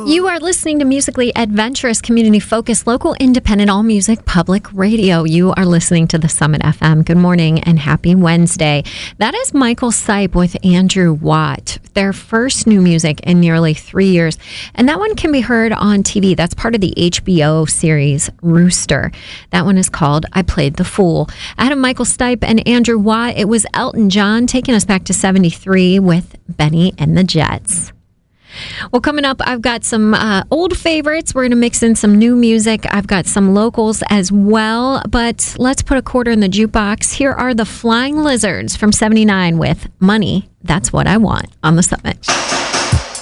You are listening to Musically Adventurous, community-focused, local, independent, all-music, public radio. You are listening to the Summit FM. Good morning and happy Wednesday. That is Michael Stipe with Andrew Watt, their first new music in nearly 3 years. And that one can be heard on TV. That's part of the HBO series Rooster. That one is called I Played the Fool. Out of Michael Stipe and Andrew Watt, it was Elton John taking us back to 73 with Benny and the Jets. Well, coming up, I've got some old favorites. We're going to mix in some new music. I've got some locals as well, but let's put a quarter in the jukebox. Here are the Flying Lizards from 79 with Money, That's What I Want on the Summit.